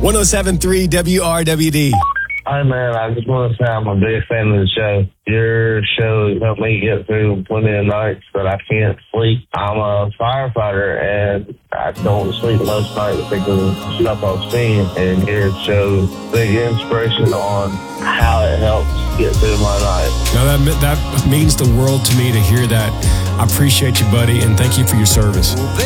107.3 WRWD. Hi, man. I just want to say I'm a big fan of the show. Your show has helped me get through plenty of nights that I can't sleep. I'm a firefighter, and I don't sleep most nights because of stuff I've seen. And your show, big inspiration on how it helps get through my night. Now, that means the world to me to hear that. I appreciate you, buddy, and thank you for your service.